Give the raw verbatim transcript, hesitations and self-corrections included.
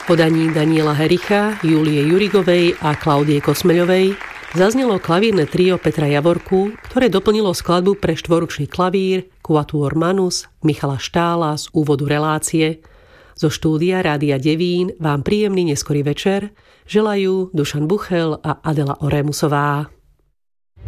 podaní Daniela Hericha, Júlie Jurigovej a Klaudie Kosmeľovej zaznelo klavírne trio Petra Javorku, ktoré doplnilo skladbu pre štvoručný klavír Quatuor Manus Michala Štála z úvodu relácie. Zo štúdia Rádia Devín vám príjemný neskorý večer želajú Dušan Buchel a Adela Orémusová.